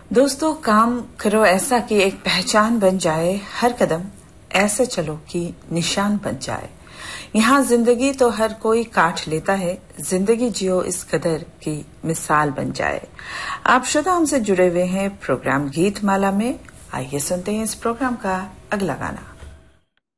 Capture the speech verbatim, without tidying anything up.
दोस्तों, काम करो ऐसा कि एक पहचान बन जाए, हर कदम ऐसे चलो कि निशान बन जाए। यहाँ जिंदगी तो हर कोई काट लेता है, जिंदगी जियो इस कदर की मिसाल बन जाए। आप श्रोता हमसे जुड़े हुए हैं प्रोग्राम गीत माला में। आइए सुनते हैं इस प्रोग्राम का अगला गाना।